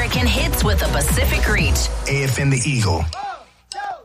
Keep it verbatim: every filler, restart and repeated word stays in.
American hits with a Pacific reach. A F M The Eagle.